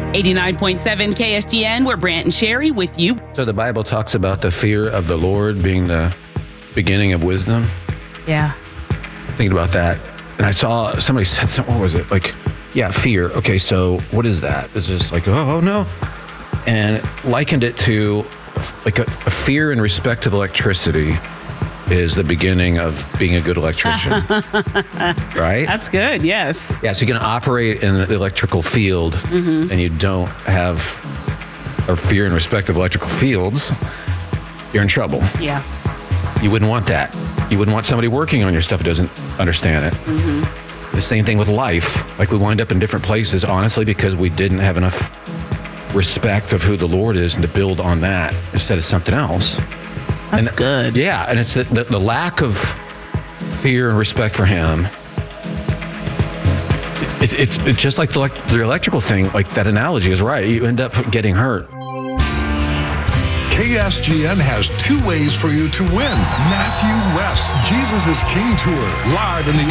89.7 KSGN, we're Brant and Sherry with you. So the Bible talks about the fear of the Lord being the beginning of wisdom. Yeah. Thinking about that. And I saw somebody said something, what was it? Like, yeah, fear. Okay, so what is that? It's just like, oh no. And likened it to like a fear in respect of electricity is the beginning of being a good electrician. Right? That's good, yes. Yeah, so you're going to operate in the electrical field and you don't have a fear in respect of electrical fields, you're in trouble. Yeah. You wouldn't want that. You wouldn't want somebody working on your stuff who doesn't understand it. The same thing with life. Like we wind up in different places, honestly, because we didn't have enough respect of who the Lord is and to build on that instead of something else. That's good. Yeah, and it's the lack of fear and respect for Him. It's just like the electrical thing, like that analogy is right. You end up getting hurt. KSGN has two ways for you to win. Matthew West, Jesus is King Tour, live in the